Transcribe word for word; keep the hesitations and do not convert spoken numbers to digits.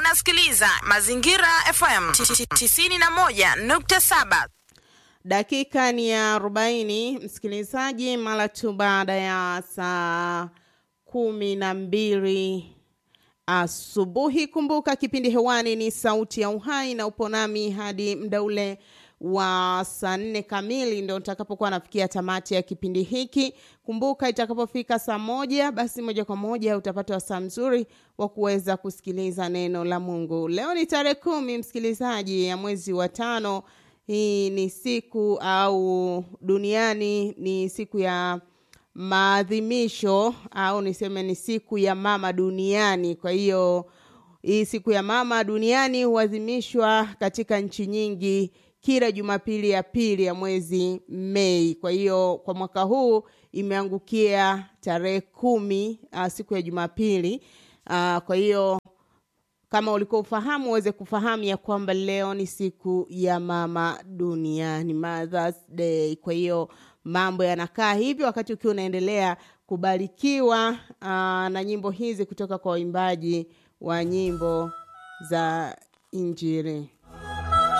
Unasikiliza Mazingira F M tisini na moja nukta saba. Dakika ni ya arobaini, msikilizaji, mara tu baada ya saa kumi na mbili asubuhi. Kumbuka kipindi hewani ni Sauti ya Uhai na upo nami hadi muda ule wa saa nne kamili ndio utakapokuwa nafikia tamati ya kipindi hiki. Kumbuka itakapofika saa moja, basi moja kwa moja utapata wasaa mzuri wa kuweza kusikiliza neno la Mungu. Leo ni tarehe kumi, msikilizaji, ya mwezi wa tano. Hii ni siku au duniani ni siku ya maadhimisho au niseme ni siku ya mama duniani. Kwa hiyo hii siku ya mama duniani huadhimishwa katika nchi nyingi kila Jumapili ya pili ya mwezi Mei. Kwa hiyo kwa mwaka huu imeangukia tarehe kumi, uh, siku ya Jumapili. Uh, kwa hiyo kama ulikuwa ufahamu uweze kufahamu ya kwamba leo ni siku ya mama duniani, Mother's Day. Kwa hiyo mambo yanakaa hivi wakati ukiwa unaendelea kubarikiwa uh, na nyimbo hizi kutoka kwa waimbaji wa nyimbo za Injili.